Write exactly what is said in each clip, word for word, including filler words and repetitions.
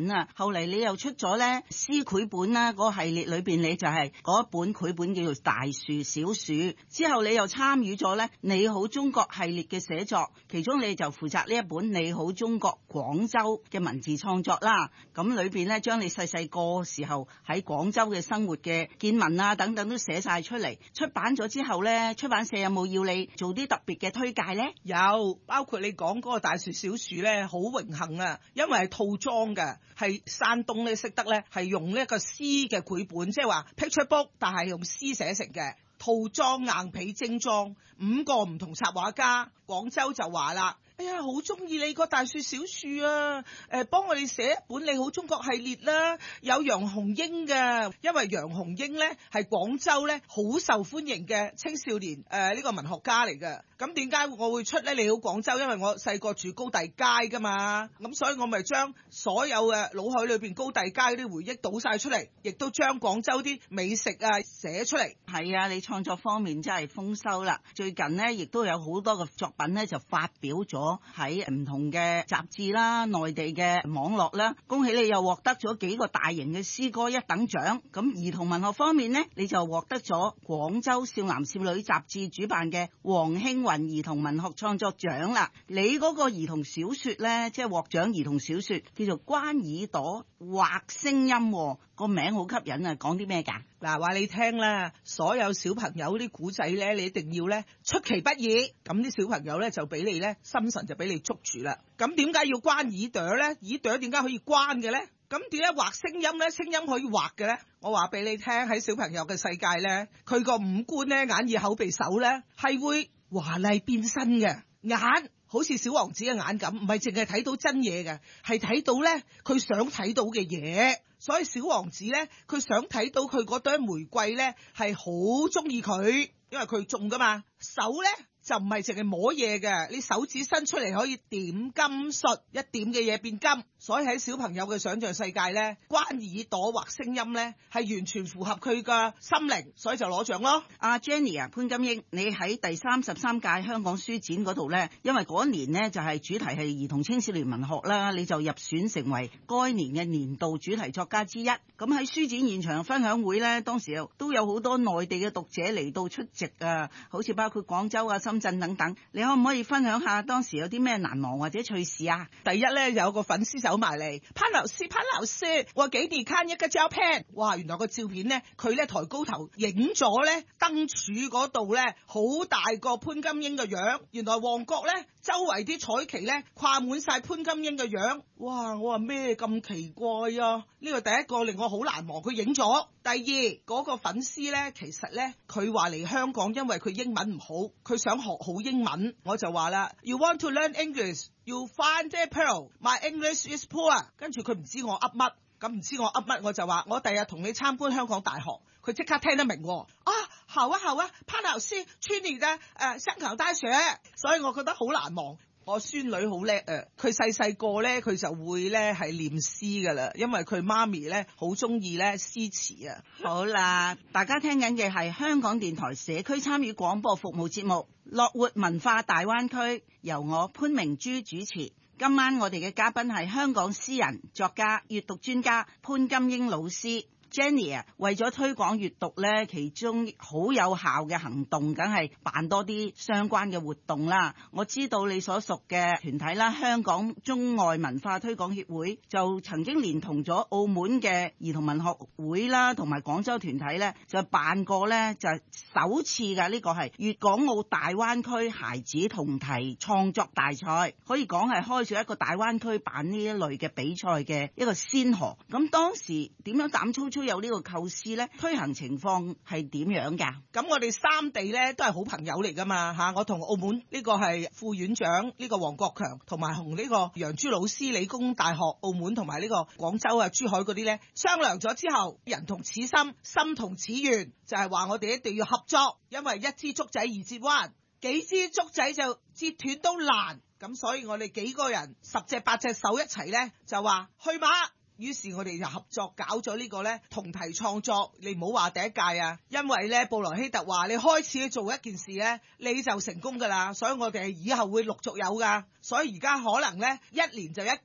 品啊。後嚟你又出咗咧詩繪本啦，嗰個系列裏邊你就係嗰一本繪本叫做大樹小樹。之後你又參與咗咧你好中國系列嘅寫作，其中你就負責呢一本你好中國廣州嘅文字創作啦。咁裏邊咧將你細細個時候喺廣州嘅生活嘅見聞啊等等都寫晒出嚟。出版咗之後咧，出版社有冇要你做啲特別嘅推介咧？ 有，包括你講嗰個大樹小樹咧，好榮幸啊，因為係套裝嘅，係山東咧識得咧係用呢一個詩嘅繪本，即係話 picture book， 但係用詩寫成嘅套裝硬皮精裝，五個唔同插畫家，廣州就話啦。哎呀，好中意你個大樹小樹啊！誒、呃，幫我哋寫一本你好中國系列啦，有楊紅英嘅，因為楊紅英咧係廣州咧好受歡迎嘅青少年誒呢、呃這個文學家嚟嘅。咁點解我會出咧你好廣州？因為我細個住高第街噶嘛，咁所以我咪將所有嘅腦海裏邊高第街嗰啲回憶倒晒出嚟，亦都將廣州啲美食啊寫出嚟。 係啊，你創作方面真係豐收啦！最近呢，亦都有好多嘅作品呢，就發表咗喺唔同嘅雜誌啦、內地嘅網絡啦。恭喜你又獲得咗幾個大型嘅詩歌一等獎。咁兒童文學方面呢，你就獲得咗廣州少男少女雜誌主辦嘅黃興雲兒童文學創作獎啦。你嗰個兒童小說呢，即係獲獎兒童小說叫做關耳朵畫聲音，個名好吸引啊！講啲咩㗎？ 嗱，話你聽啦，所有小朋友啲古仔咧，你一定要咧出其不意，咁啲小朋友咧就俾你咧心神就俾你捉住啦。咁點解要關耳朵咧？耳朵點解可以關嘅咧？咁點解畫聲音咧？聲音可以畫嘅咧？我話俾你聽，喺小朋友嘅世界咧，佢個五官咧，眼耳口鼻手咧，係會華麗變身嘅。眼好似小王子嘅眼咁，唔係淨係睇到真嘢嘅，係睇到咧佢想睇到嘅嘢。所以小王子咧，佢想睇到佢嗰朵玫瑰咧，係好中意佢，因為佢種噶嘛。手咧就唔係淨係摸嘢嘅，你手指伸出嚟可以點金術，一點嘅嘢變金。所以喺小朋友嘅想像世界咧，關耳朵畫聲音咧係完全符合佢嘅心靈，所以就攞獎咯。 阿 Jenny 啊，潘金英，你喺第三十三屆香港書展嗰度咧，因為嗰年呢就係主題係兒童青少年文學啦，你就入選成為該年嘅年度主題作家之一。咁喺書展現場分享會咧，當時都有好多內地嘅讀者嚟到出席啊，好似包括廣州啊、深圳等等。你可唔可以分享下當時有啲咩難忘或者趣事啊？ 第一咧，有個粉絲走埋嚟，潘老師，潘老師，我幾年看一個照片，哇！原來個照片咧，佢咧抬高頭影咗咧燈柱嗰度咧，好大個潘金英嘅樣。原來旺角咧周圍啲彩旗咧掛滿晒潘金英嘅樣。哇！我話咩咁奇怪啊？呢個第一個令我好難忘，佢影咗。第二嗰、那個粉絲咧，其實咧佢話嚟香港，因為佢英文唔好，佢想學好英文。我就話啦 ，You want to learn English? You find a pearl. My English is poor。跟住佢唔知我噏乜，咁唔知我噏乜，我就話我第日同你參觀香港大學，佢即刻聽得明。啊，好啊好啊，潘老師，去你的誒香港大學。所以我覺得好難忘。我孫女好叻啊！佢細細個咧，佢就會咧係念詩噶啦，因為佢媽咪咧好中意咧詩詞啊。 好啦，大家聽緊嘅係香港電台社區參與廣播服務節目《樂活文化大灣區》，由我潘明珠主持。今晚我哋嘅嘉賓係香港詩人、作家、閱讀專家潘金英老師。Jenny 啊，為咗推廣閱讀咧，其中好有效嘅行動，梗係辦多啲相關嘅活動啦。我知道你所屬嘅團體啦，香港中外文化推廣協會就曾經連同咗澳門嘅兒童文學會啦，同埋廣州團體咧，就辦過咧就首次嘅呢個係粵港澳大灣區孩子同題創作大賽，可以講係開咗一個大灣區辦呢一類嘅比賽嘅一個先河。咁當時點樣膽粗粗有呢個構思咧？推行情況係點樣㗎？ 咁我哋三地咧都係好朋友嚟噶嘛嚇，我同澳門呢個係副院長呢個黃國強，同埋同呢個楊朱老師理工大學澳門同埋呢個廣州啊珠海嗰啲咧商量咗之後，人同此心，心同此願，就係話我哋一定要合作，因為一支竹仔易折彎，幾支竹仔就折斷都難。咁所以我哋幾個人十隻八隻手一齊咧就話去馬。於是我哋就合作搞咗呢個咧同題創作。你唔好話第一屆啊，因為咧布萊希特話你開始做一件事咧你就成功噶啦，所以我哋以後會陸續有噶。所以而家可能咧一年就一屆，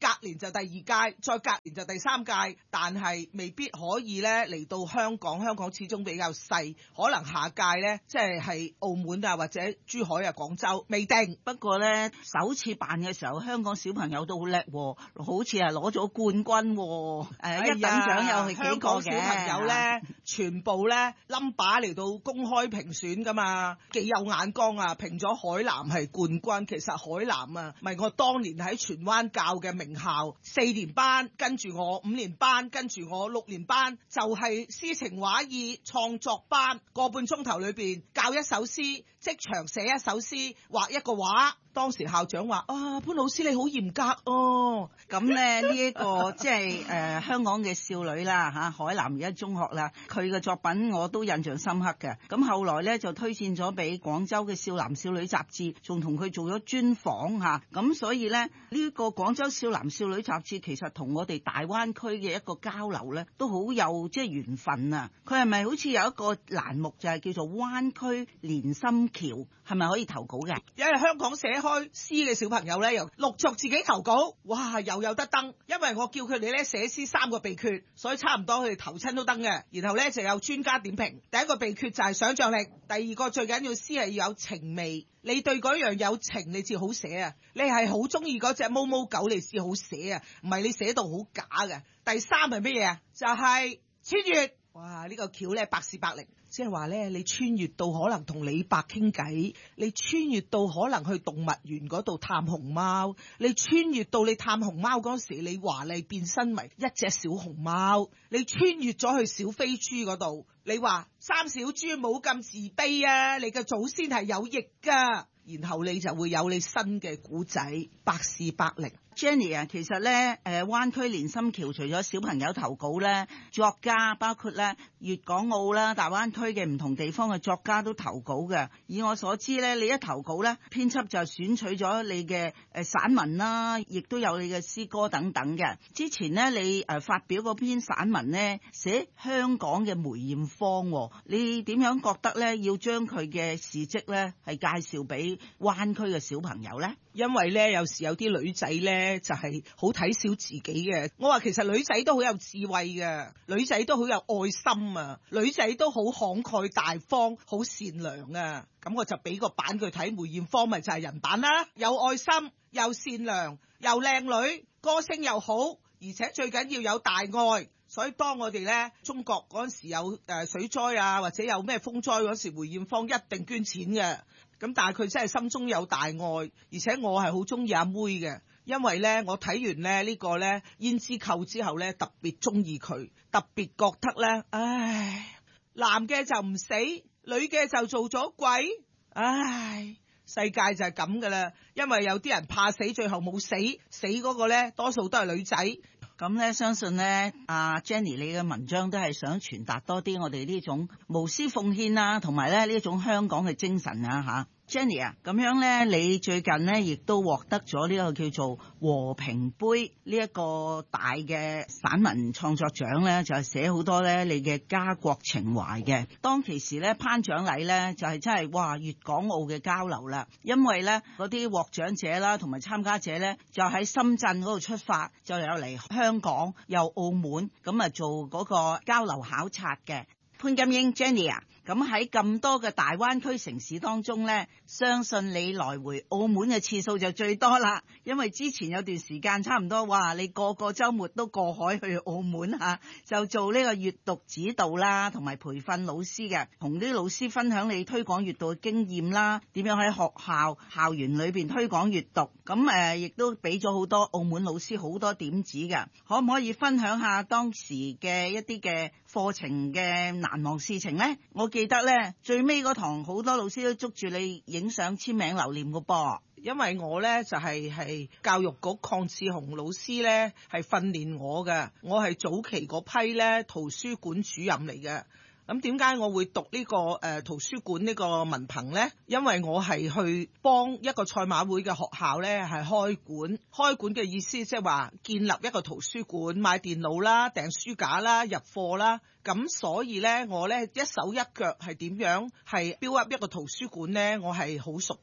隔年就第二屆，再隔年就第三屆，但係未必可以咧嚟到香港。香港始終比較細，可能下屆咧即係係澳門啊或者珠海啊廣州未定。 不過咧首次辦嘅時候，香港小朋友都好叻，好似係攞咗冠軍。誒、 哎、 一等獎又係幾個嘅。 香港小朋友咧全部咧 number 嚟到公開評選噶嘛，幾有眼光啊！評咗海南係冠軍，其實海南啊，咪我當年喺荃灣教嘅名校，四年班跟住我，五年班跟住我，六年班就係詩情畫意創作班，個半鐘頭裏邊教一首詩，即場寫一首詩，畫一個畫。當時校長話：啊，潘老師你好嚴格哦。 咁咧呢一個即係誒香港嘅少女啦嚇，海南而家中學啦，佢嘅作品我都印象深刻嘅。咁後來咧就推薦咗俾廣州嘅少男少女雜誌，仲同佢做咗專訪嚇。咁所以咧呢個廣州少男少女雜誌其實同我哋大灣區嘅一個交流咧都好有即係緣分啊！佢係咪好似有一個欄目就係叫做灣區連心橋？係咪可以投稿嘅？ 因為香港寫開詩嘅小朋友咧，又陸續自己投稿，哇，又有得登。因為我叫佢哋咧寫詩三個秘訣，所以差唔多佢哋投親都登嘅。然後咧就有專家點評。第一個秘訣就係想像力，第二個最緊要詩係要有情味。你對嗰樣有情，你至好寫啊！你係好中意嗰隻毛毛狗，你至好寫啊！唔係你寫到好假嘅。第三係乜嘢啊？就係穿越。哇！呢個橋咧百試百靈。即係話咧，你穿越到可能同李白傾偈，你穿越到可能去動物園嗰度探熊貓，你穿越到你探熊貓嗰時，你華麗變身為一隻小熊貓，你穿越咗去小飛豬嗰度，你話三小豬冇咁自卑啊，你嘅祖先係有翼㗎，然後你就會有你新嘅古仔，百試百靈。 Jenny 啊，其實咧，誒灣區連心橋除咗小朋友投稿咧，作家包括咧粵港澳啦、大灣區嘅唔同地方嘅作家都投稿嘅。以我所知咧，你一投稿咧，編輯就選取咗你嘅誒散文啦，亦都有你嘅詩歌等等嘅。之前咧，你誒發表嗰篇散文咧，寫香港嘅梅艷芳，你點樣覺得咧？要將佢嘅事蹟咧係介紹俾灣區嘅小朋友咧？ 因為咧，有時有啲女仔咧就係好睇小自己嘅。我話其實女仔都好有智慧嘅，女仔都好有愛心啊，女仔都好慷慨大方，好善良啊。咁我就俾個版佢睇，梅艷芳咪就係人版啦，有愛心，又善良，又靚女，歌聲又好，而且最緊要有大愛。所以當我哋咧中國嗰陣時有誒水災啊，或者有咩風災嗰時，梅艷芳一定捐錢嘅。咁但係佢真係心中有大愛，而且我係好中意阿妹嘅，因為咧我睇完咧呢個咧胭脂扣之後咧特別中意佢，特別覺得咧，唉，男嘅就唔死，女嘅就做咗鬼，唉，世界就係咁噶啦，因為有啲人怕死，最後冇死，死嗰個咧多數都係女仔。 咁咧，相信咧，阿 Jenny 你嘅文章都係想傳達多啲我哋呢種無私奉獻啊，同埋咧呢一種香港嘅精神啊嚇。Jenny 啊，咁樣咧，你最近咧亦都獲得咗呢個叫做和平杯呢一個大嘅散文創作獎咧，就係寫好多咧你嘅家國情懷嘅。當其時咧頒獎禮咧就係真係哇粵港澳嘅交流啦，因為咧嗰啲獲獎者啦同埋參加者咧就喺深圳嗰度出發，就有嚟香港又澳門咁啊做嗰個交流考察嘅。潘金英 Jenny 啊，咁喺咁多嘅大灣區城市當中咧，相信你來回澳門嘅次數就最多啦。因為之前有段時間差唔多，哇！你個個週末都過海去澳門嚇，就做呢個閱讀指導啦，同埋培訓老師嘅，同啲老師分享你推廣閱讀嘅經驗啦，點樣喺學校校園裏邊推廣閱讀。咁誒，亦都俾咗好多澳門老師好多點子嘅。可唔可以分享下當時嘅一啲嘅課程嘅難忘事情呢？我記得咧，最尾嗰堂好多老師都捉住你影相簽名留念嘅噃。 因為我咧就係、是、係教育局鄺志雄老師咧係訓練我嘅，我係早期嗰批咧圖書館主任嚟嘅。咁點解我會讀呢、這個誒、呃、圖書館呢個文憑呢？因為我係去幫一個賽馬會嘅學校咧係開館，開館嘅意思即係話建立一個圖書館，買電腦啦、訂書架啦、入貨啦。咁所以咧，我咧一手一腳係點樣係 build up一個圖書館咧，我係好熟嘅。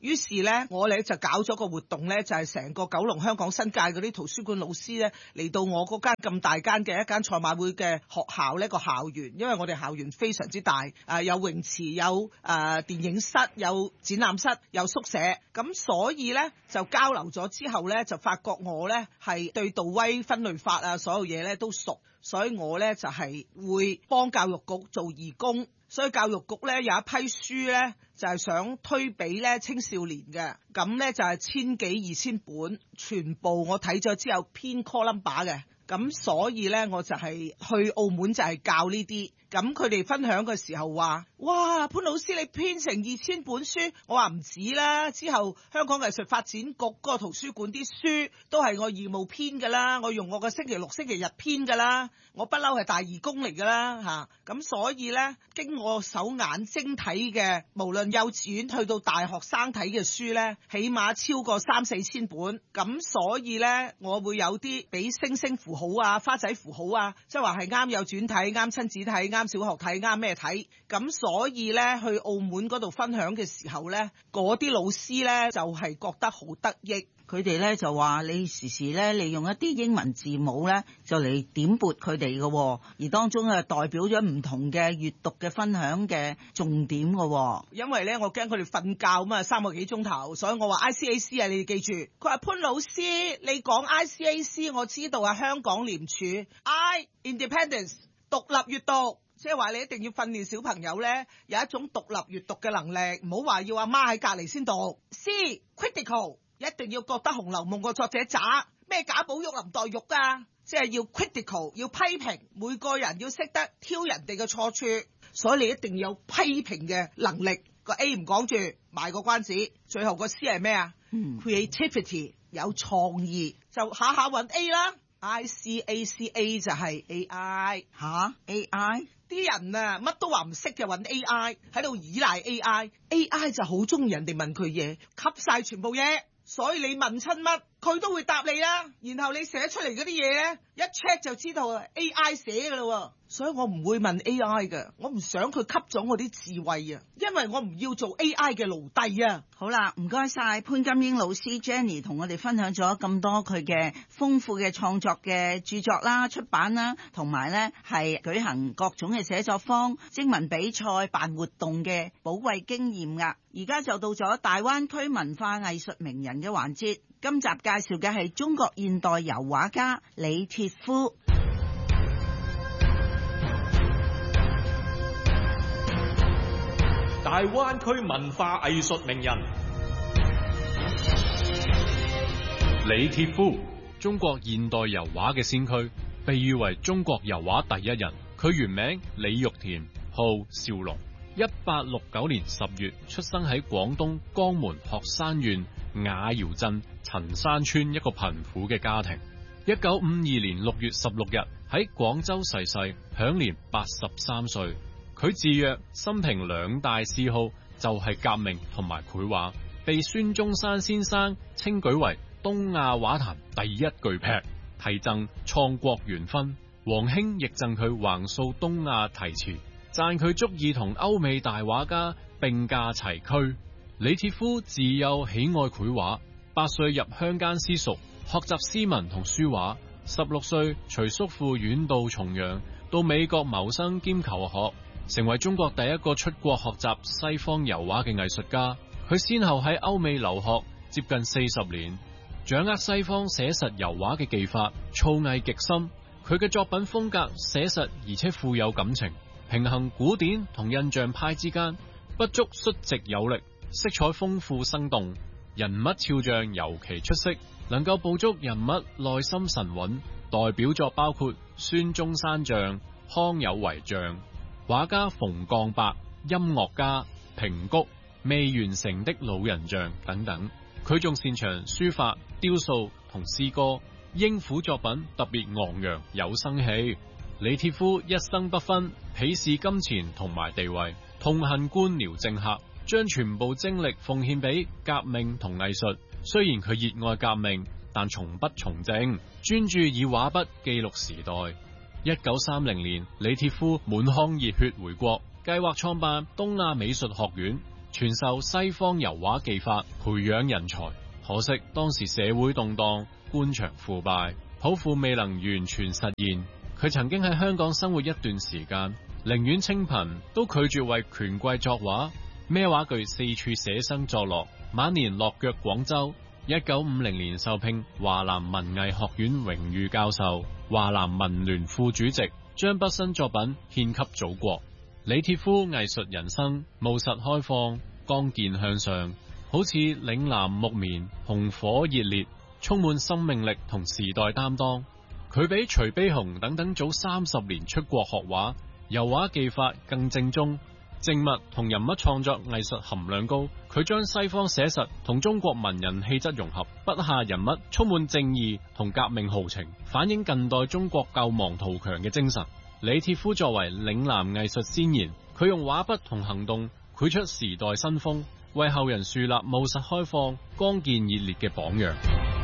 於是咧，我哋就搞咗個活動咧，就係、是、成個九龍、香港、新界嗰啲圖書館老師咧嚟到我嗰間咁大間嘅一間賽馬會嘅學校呢個校園，因為我哋校園非常之大，誒、呃、有泳池、有誒、呃、電影室、有展覽室、有宿舍，咁所以咧就交流咗之後咧，就發覺我咧係對杜威分類法啊所有嘢咧都熟，所以我咧就係、是、會幫教育局做義工。所以教育局咧有一批書咧就係、是、想推俾咧青少年嘅，咁咧就係、是、千幾二千本，全部我睇咗之後編 call number 嘅，咁所以咧我就係去澳門就係教呢啲。咁佢哋分享嘅時候話：哇，潘老師你編成二千本書，我話唔止啦。之後香港藝術發展局嗰個圖書館啲書都係我義務編㗎啦，我用我個星期六、星期日編㗎啦，我不嬲係大義工嚟㗎啦嚇。咁所以呢，經我手眼睛睇嘅，無論幼稚園去到大學生睇嘅書呢，起碼超過三四千本。咁所以呢，我會有啲俾星星符號啊、花仔符號啊，即係話係啱幼稚園睇、啱親子睇、啱小學睇，啱咩睇。咁所以咧去澳門嗰度分享嘅時候咧，嗰啲老師咧就係、是、覺得好得益。 佢哋咧就話你時時咧利用一啲英文字母咧就嚟點撥佢哋嘅，而當中啊代表咗唔同嘅閱讀嘅分享嘅重點嘅。 因為咧我驚佢哋瞓覺啊嘛，三個幾鐘頭，所以我話 I C A C 啊，你哋記住。佢話潘老師，你講 I C A C 我知道啊，香港廉署 I Independence 獨立閱讀。即係話你一定要訓練小朋友咧有一種獨立閱讀嘅能力，唔好話要阿媽喺隔離先讀。C critical 一定要覺得《紅樓夢》個作者渣，咩賈寶玉、林黛玉啊，即係要 critical 要批評，每個人要識得挑人哋嘅錯處，所以你一定要有批評嘅能力。個 A 唔講住，賣個關子。最後個 C 係咩啊？嗯 creativity 有創意，就下下揾 A 啦。I C A C A 就係 A I 吓 A I。 啲人啊，乜都話唔識嘅，揾 A I 喺度依賴 A I，A I 就好中意人哋問佢嘢，吸晒全部嘢，所以你問親乜佢都會答你啦。然後你寫出嚟嗰啲嘢咧，一 check 就知道 A I 寫噶啦。所以我唔會問 A I 嘅，我唔想佢吸咗我啲智慧啊，因為我唔要做 A I 嘅奴隸啊。 好啦，唔該晒潘金英老師 Jenny 同我哋分享咗咁多佢嘅豐富嘅創作嘅著作啦、出版啦，同埋咧係舉行各種嘅寫作坊、徵文比賽、辦活動嘅寶貴經驗噶。而家就到咗大灣區文化藝術名人嘅環節，今集介紹嘅係中國現代油畫家李鐵夫。 大灣區文化藝術名人李鐵夫，中國現代油畫嘅先驅，被譽為中國油畫第一人。佢原名李玉田，號少龍。一八六九年十月出生喺廣東江門鶴山縣瓦窑鎮陳山村一個貧苦嘅家庭。一九五二年六月十六日喺廣州逝世，享年八十三歲。佢自曰生平兩大嗜好就係革命同埋繪畫，被孫中山先生稱舉為東亞畫壇第一巨擘，提贈創國元勳。黃興亦贈佢橫掃東亞題詞，讚佢足以同歐美大畫家並駕齊驅。李鐵夫自幼喜愛繪畫，八歲入鄉間私塾學習詩文同書畫，十六歲隨叔父遠渡重洋，到美國謀生兼求學，成為中國第一個出國學習西方油畫嘅藝術家。佢先後喺歐美留學接近四十年，掌握西方寫實油畫嘅技法，造詣極深。佢嘅作品風格寫實而且富有感情，平衡古典同印象派之間，不足率直有力，色彩豐富生動，人物肖像尤其出色，能夠捕捉人物內心神韻。代表作包括孫中山像、康有為像、畫家馮鋼伯、音樂家平谷、未完成的老人像等等。佢仲擅長書法、雕塑同詩歌，英府作品特別昂揚有生氣。李鐵夫一生不分，鄙視金錢同埋地位，痛恨官僚政客，將全部精力奉獻俾革命同藝術。雖然佢熱愛革命，但從不從政，專注以畫筆記錄時代。一九三零年，李鐵夫滿腔熱血回國，計劃創辦東亞美術學院， 傳授西方油畫技法，培養人才。可惜當時社會動盪，官場腐敗，抱負未能完全實現。佢曾經喺香港生活一段時間，寧願清貧都拒絕為權貴作畫，孭畫具四處寫生作樂。晚年落腳廣州，一九五零年受聘華南文藝學院榮譽教授、華南文聯副主席，將畢生作品獻給祖國。李鐵夫藝術人生務實開放，剛健向上，好似嶺南木棉，紅火熱烈，充滿生命力同時代擔當。佢比徐悲鴻等等早三十年出國學畫，油畫技法更正宗，靜物同人物創作藝術含量高。佢將西方寫實同中國文人氣質融合，筆下人物充滿正義同革命豪情，反映近代中國救亡圖強嘅精神。李鐵夫作為嶺南藝術先賢，佢用畫筆同行動繪出時代新風，為後人樹立務實開放、剛健熱烈嘅榜樣。